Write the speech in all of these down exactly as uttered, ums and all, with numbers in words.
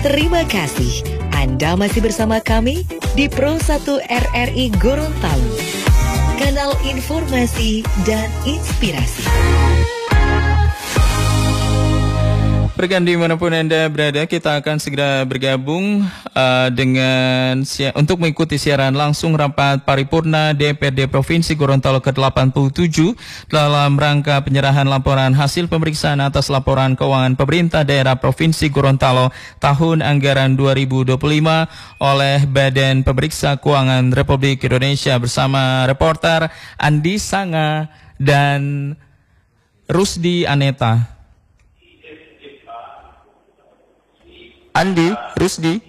Terima kasih Anda masih bersama kami di Pro satu R R I Gorontalo, kanal informasi dan inspirasi. Rekan dimanapun Anda berada, kita akan segera bergabung uh, dengan si- untuk mengikuti siaran langsung rapat paripurna D P R D Provinsi Gorontalo ke delapan puluh tujuh dalam rangka penyerahan laporan hasil pemeriksaan atas laporan keuangan pemerintah daerah Provinsi Gorontalo tahun anggaran dua ribu dua puluh lima oleh Badan Pemeriksa Keuangan Republik Indonesia bersama reporter Andi Sanga dan Rusdi Aneta. Andi, Rusdi.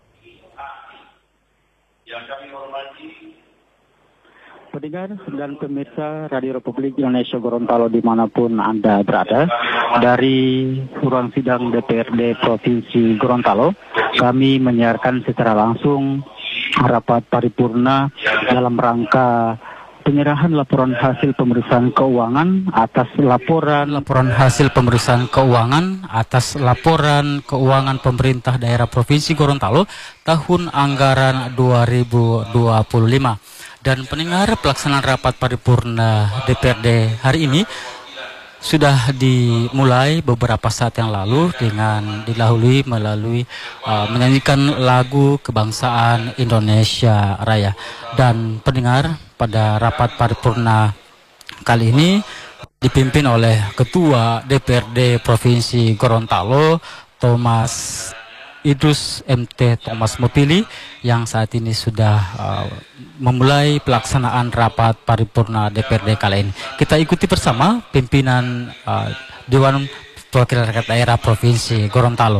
Yang kami hormati pendengar dan pemirsa Radio Republik Indonesia Gorontalo dimanapun Anda berada, dari ruang sidang D P R D Provinsi Gorontalo, kami menyiarkan secara langsung rapat paripurna dalam rangka penyerahan laporan hasil pemeriksaan keuangan atas laporan laporan hasil pemeriksaan keuangan atas laporan keuangan pemerintah daerah Provinsi Gorontalo tahun anggaran dua ribu dua puluh lima. Dan pendengar, pelaksanaan rapat paripurna D P R D hari ini sudah dimulai beberapa saat yang lalu dengan dilahului melalui uh, menyanyikan lagu kebangsaan Indonesia Raya. Dan pendengar, pada rapat paripurna kali ini dipimpin oleh Ketua D P R D Provinsi Gorontalo, Thomas Idrus M T Thomas Mopili, yang saat ini sudah uh, memulai pelaksanaan rapat paripurna D P R D kali ini. Kita ikuti bersama pimpinan uh, Dewan Perwakilan Rakyat Daerah Provinsi Gorontalo.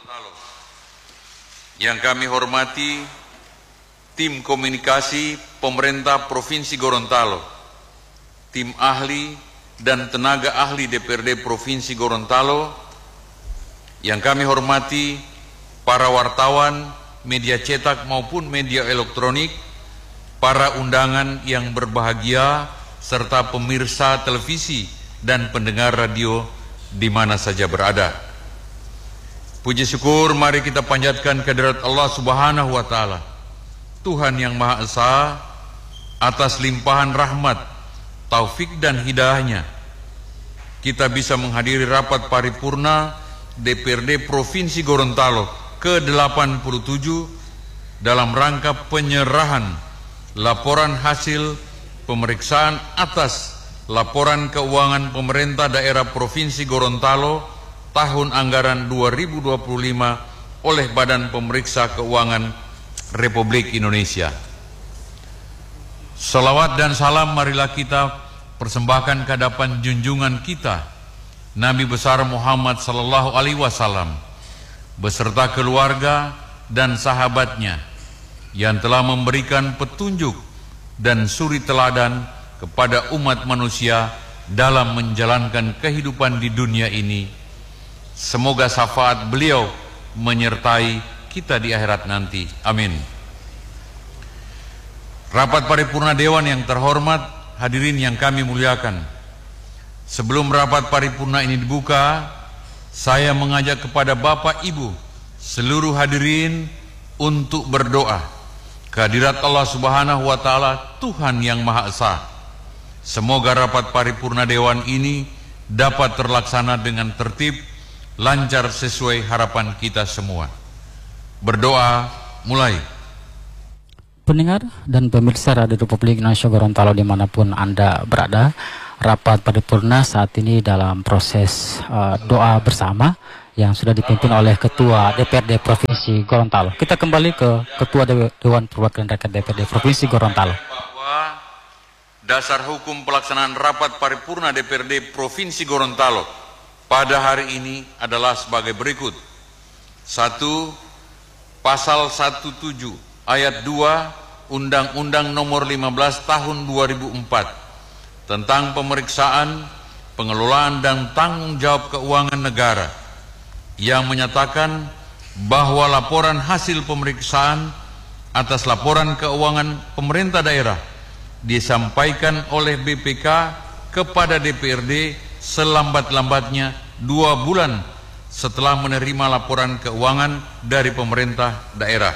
Yang kami hormati tim komunikasi pemerintah Provinsi Gorontalo, tim ahli dan tenaga ahli D P R D Provinsi Gorontalo, yang kami hormati para wartawan, media cetak maupun media elektronik, para undangan yang berbahagia, serta pemirsa televisi dan pendengar radio di mana saja berada. Puji syukur mari kita panjatkan kehadirat Allah Subhanahu wa Ta'ala, Tuhan yang Maha Esa, atas limpahan rahmat, taufik dan hidayahnya kita bisa menghadiri rapat paripurna D P R D Provinsi Gorontalo ke delapan puluh tujuh dalam rangka penyerahan laporan hasil pemeriksaan atas laporan keuangan pemerintah daerah Provinsi Gorontalo tahun anggaran dua ribu dua puluh lima oleh Badan Pemeriksa Keuangan Republik Indonesia. Salawat dan salam marilah kita persembahkan ke hadapan junjungan kita Nabi besar Muhammad sallallahu alaihi wasallam beserta keluarga dan sahabatnya yang telah memberikan petunjuk dan suri teladan kepada umat manusia dalam menjalankan kehidupan di dunia ini. Semoga syafaat beliau menyertai kita di akhirat nanti. Amin. Rapat paripurna Dewan yang terhormat, hadirin yang kami muliakan. Sebelum rapat paripurna ini dibuka, saya mengajak kepada Bapak Ibu seluruh hadirin untuk berdoa kehadirat Allah Subhanahu wa Ta'ala, Tuhan yang Maha Esa. Semoga rapat paripurna Dewan ini dapat terlaksana dengan tertib, lancar sesuai harapan kita semua. Berdoa mulai. Pendengar dan pemirsa Radio Republik Indonesia Gorontalo dimanapun Anda berada, rapat paripurna saat ini dalam proses uh, doa bersama yang sudah dipimpin oleh Ketua D P R D Provinsi Gorontalo. Kita kembali ke Ketua Dewan Perwakilan Rakyat D P R D Provinsi Gorontalo. Bahwa dasar hukum pelaksanaan rapat paripurna D P R D Provinsi Gorontalo pada hari ini adalah sebagai berikut. Satu, Pasal seratus tujuh ayat dua Undang-Undang Nomor lima belas Tahun dua ribu empat tentang pemeriksaan, pengelolaan dan tanggung jawab keuangan negara, yang menyatakan bahwa laporan hasil pemeriksaan atas laporan keuangan pemerintah daerah disampaikan oleh B P K kepada D P R D selambat-lambatnya dua bulan setelah menerima laporan keuangan dari pemerintah daerah.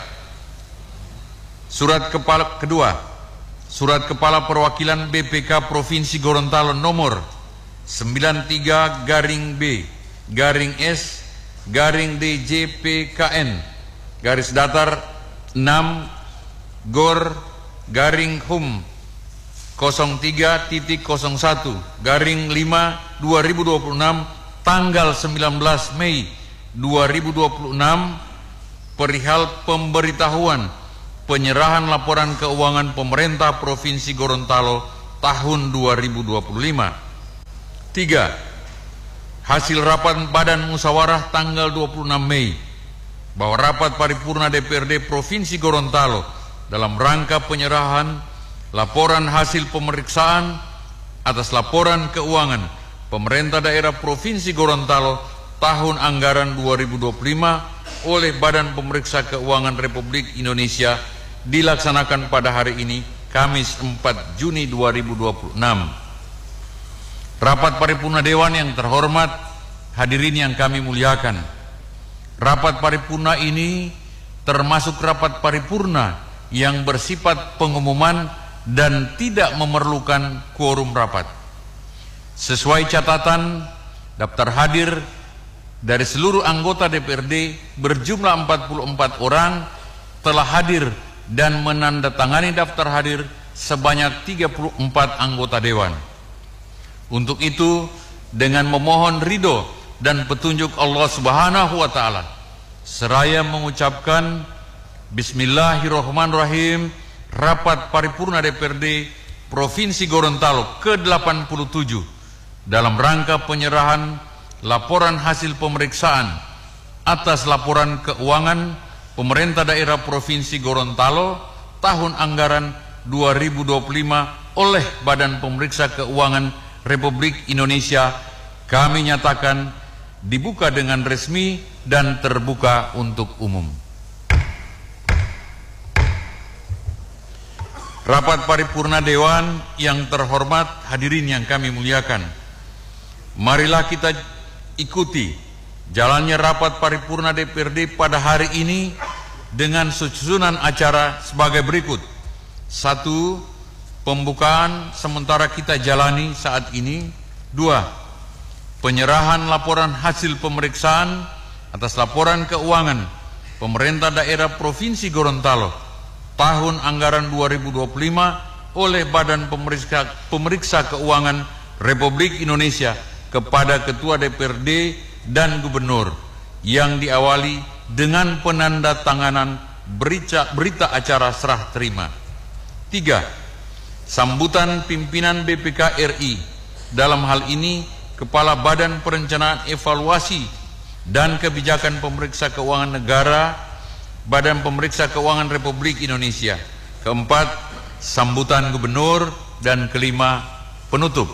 Surat Kepala kedua, Surat Kepala Perwakilan B P K Provinsi Gorontalo nomor sembilan puluh tiga garing B garing S garing D J P K N garis datar enam Gor garing Hum nol tiga titik nol satu garing lima dua ribu dua puluh enam tanggal sembilan belas Mei dua ribu dua puluh enam perihal pemberitahuan penyerahan laporan keuangan pemerintah Provinsi Gorontalo tahun dua ribu dua puluh lima. Tiga, hasil rapat Badan Musyawarah tanggal dua puluh enam Mei bahwa rapat paripurna D P R D Provinsi Gorontalo dalam rangka penyerahan laporan hasil pemeriksaan atas laporan keuangan pemerintah daerah Provinsi Gorontalo tahun anggaran dua ribu dua puluh lima oleh Badan Pemeriksa Keuangan Republik Indonesia dilaksanakan pada hari ini, Kamis empat Juni dua ribu dua puluh enam. Rapat paripurna Dewan yang terhormat, hadirin yang kami muliakan. Rapat paripurna ini termasuk rapat paripurna yang bersifat pengumuman dan tidak memerlukan quorum rapat. Sesuai catatan, daftar hadir dari seluruh anggota D P R D berjumlah empat puluh empat orang telah hadir dan menandatangani daftar hadir sebanyak tiga puluh empat anggota Dewan. Untuk itu, dengan memohon ridho dan petunjuk Allah Subhanahu wa Ta'ala, seraya mengucapkan Bismillahirrahmanirrahim, rapat paripurna D P R D Provinsi Gorontalo ke delapan puluh tujuh dalam rangka penyerahan laporan hasil pemeriksaan atas laporan keuangan pemerintah daerah Provinsi Gorontalo tahun anggaran dua ribu dua puluh lima oleh Badan Pemeriksa Keuangan Republik Indonesia kami nyatakan dibuka dengan resmi dan terbuka untuk umum. Rapat paripurna Dewan yang terhormat, hadirin yang kami muliakan, marilah kita ikuti jalannya rapat paripurna D P R D pada hari ini dengan susunan acara sebagai berikut. Satu, pembukaan sementara kita jalani saat ini. Dua, penyerahan laporan hasil pemeriksaan atas laporan keuangan pemerintah daerah Provinsi Gorontalo tahun anggaran dua ribu dua puluh lima oleh Badan Pemeriksa, Pemeriksa Keuangan Republik Indonesia kepada Ketua D P R D dan Gubernur, yang diawali dengan penandatanganan berita, berita acara serah terima. Tiga, sambutan pimpinan B P K R I, dalam hal ini Kepala Badan Perencanaan Evaluasi dan Kebijakan Pemeriksa Keuangan Negara, Badan Pemeriksa Keuangan Republik Indonesia. Keempat, sambutan Gubernur. Dan kelima, penutup.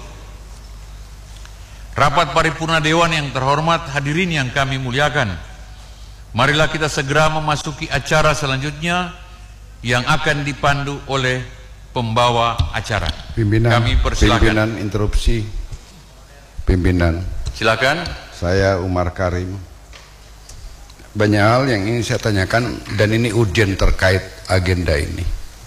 Rapat paripurna Dewan yang terhormat, hadirin yang kami muliakan, marilah kita segera memasuki acara selanjutnya yang akan dipandu oleh pembawa acara. Pimpinan, kami persilakan. Pimpinan interupsi. Pimpinan. Silakan. Saya Umar Karim. Banyak hal yang ingin saya tanyakan dan ini urgent terkait agenda ini.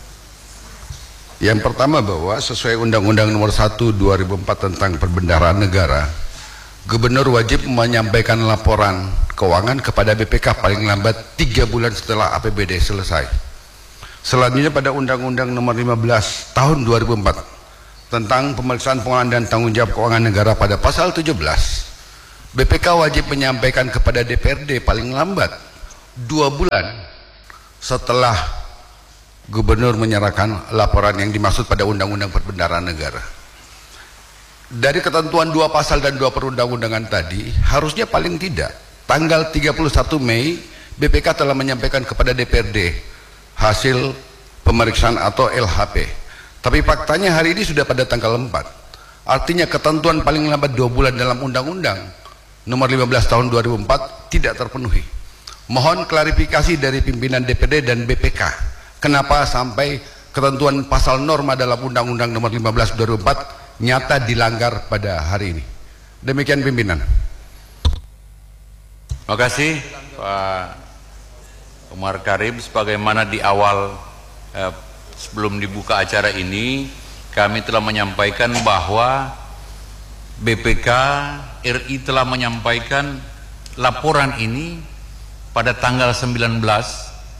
Yang pertama, bahwa sesuai Undang-Undang Nomor satu dua ribu empat tentang Perbendaharaan Negara, Gubernur wajib menyampaikan laporan keuangan kepada B P K paling lambat tiga bulan setelah A P B D selesai. Selanjutnya, pada Undang-Undang Nomor lima belas Tahun dua ribu empat tentang Pemeriksaan Pengelolaan dan Tanggung Jawab Keuangan Negara, pada pasal tujuh belas, B P K wajib menyampaikan kepada D P R D paling lambat dua bulan setelah Gubernur menyerahkan laporan yang dimaksud pada Undang-Undang Perbendaharaan Negara. Dari ketentuan dua pasal dan dua perundang-undangan tadi, harusnya paling tidak tanggal tiga puluh satu Mei B P K telah menyampaikan kepada D P R D hasil pemeriksaan atau L H P. Tapi faktanya hari ini sudah pada tanggal empat. Artinya ketentuan paling lambat dua bulan dalam Undang-Undang Nomor lima belas Tahun dua ribu empat tidak terpenuhi. Mohon klarifikasi dari pimpinan D P R D dan B P K. Kenapa sampai ketentuan pasal norma dalam Undang-Undang Nomor lima belas Tahun dua ribu empat nyata dilanggar pada hari ini. Demikian pimpinan. Terima kasih Pak Umar Karim. Sebagaimana di awal eh, sebelum dibuka acara ini, kami telah menyampaikan bahwa B P K R I telah menyampaikan laporan ini pada tanggal sembilan belas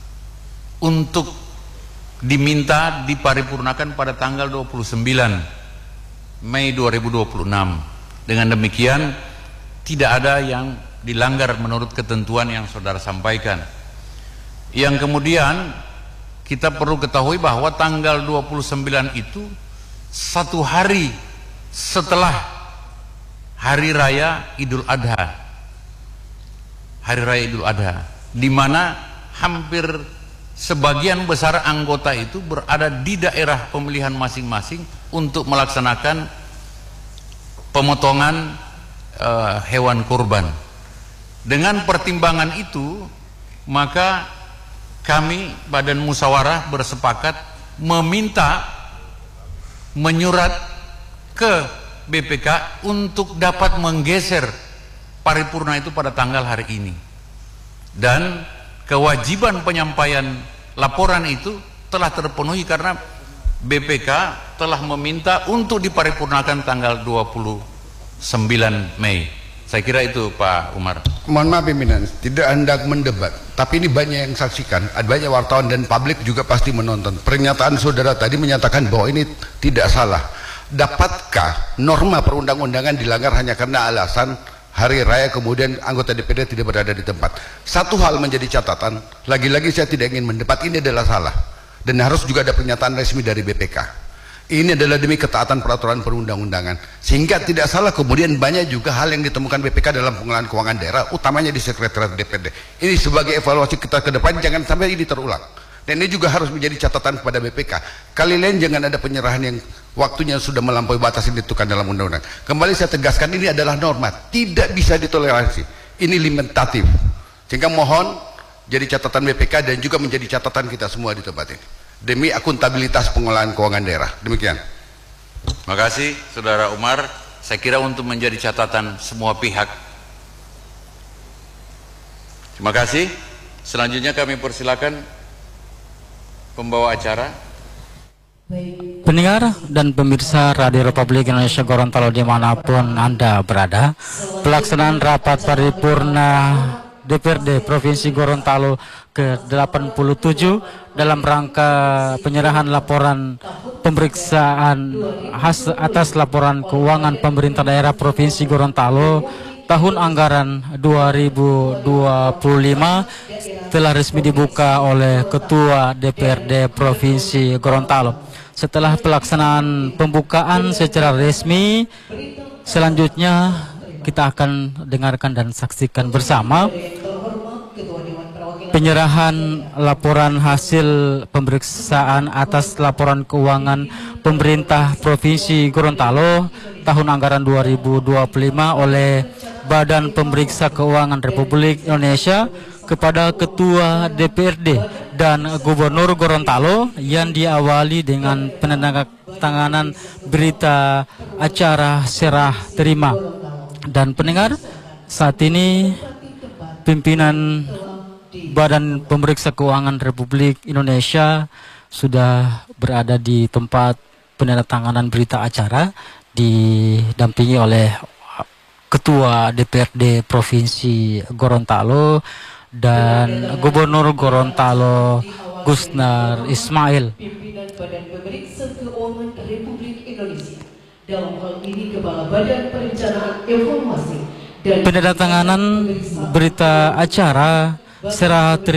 untuk diminta diparipurnakan pada tanggal dua puluh sembilan Mei dua ribu dua puluh enam. Dengan demikian tidak ada yang dilanggar menurut ketentuan yang saudara sampaikan. Yang kemudian kita perlu ketahui bahwa tanggal dua puluh sembilan itu satu hari setelah Hari Raya Idul Adha. Hari Raya Idul Adha, di mana hampir sebagian besar anggota itu berada di daerah pemilihan masing-masing untuk melaksanakan pemotongan uh, hewan kurban. Dengan pertimbangan itu, maka kami Badan Musyawarah bersepakat meminta menyurat ke B P K untuk dapat menggeser paripurna itu pada tanggal hari ini. Dan kewajiban penyampaian laporan itu telah terpenuhi karena B P K telah meminta untuk diparipurnakan tanggal dua puluh sembilan Mei. Saya kira itu Pak Umar. Mohon maaf pimpinan, tidak hendak mendebat, tapi ini banyak yang saksikan, ada banyak wartawan dan publik juga pasti menonton. Pernyataan saudara tadi menyatakan bahwa ini tidak salah. Dapatkah norma perundang-undangan dilanggar hanya karena alasan hari raya kemudian anggota D P R D tidak berada di tempat? Satu hal menjadi catatan, lagi-lagi saya tidak ingin mendebat, ini adalah salah. Dan harus juga ada pernyataan resmi dari B P K. Ini adalah demi ketaatan peraturan perundang-undangan. Sehingga tidak salah kemudian banyak juga hal yang ditemukan B P K dalam pengelolaan keuangan daerah, utamanya di sekretariat D P R D. Ini sebagai evaluasi kita ke depan, jangan sampai ini terulang. Dan ini juga harus menjadi catatan kepada B P K. Kali lain jangan ada penyerahan yang waktunya sudah melampaui batas yang ditentukan dalam undang-undang. Kembali saya tegaskan, ini adalah norma, tidak bisa ditoleransi. Ini limitatif. Sehingga mohon jadi catatan B P K dan juga menjadi catatan kita semua di tempat ini, demi akuntabilitas pengelolaan keuangan daerah. Demikian. Terima kasih Saudara Umar. Saya kira untuk menjadi catatan semua pihak. Terima kasih. Selanjutnya kami persilakan pembawa acara. Pendengar dan pemirsa Radio Republik Indonesia Gorontalo dimanapun Anda berada, pelaksanaan rapat paripurna D P R D Provinsi Gorontalo ke delapan puluh tujuh dalam rangka penyerahan laporan pemeriksaan khas atas laporan keuangan pemerintah daerah Provinsi Gorontalo tahun anggaran dua ribu dua puluh lima telah resmi dibuka oleh Ketua D P R D Provinsi Gorontalo. Setelah pelaksanaan pembukaan secara resmi, selanjutnya kita akan dengarkan dan saksikan bersama penyerahan laporan hasil pemeriksaan atas laporan keuangan pemerintah Provinsi Gorontalo tahun anggaran dua ribu dua puluh lima oleh Badan Pemeriksa Keuangan Republik Indonesia kepada Ketua D P R D dan Gubernur Gorontalo, yang diawali dengan penandatanganan berita acara serah terima. Dan pendengar, saat ini pimpinan Badan Pemeriksa Keuangan Republik Indonesia sudah berada di tempat penandatanganan berita acara, didampingi oleh Ketua D P R D Provinsi Gorontalo dan Gubernur Gorontalo Gusnar Ismail. Pimpinan Badan Pemeriksa Keuangan Republik Indonesia, dalam hal ini Kepala Badan Perencanaan Evaluasi dan penandatanganan berita acara serah terima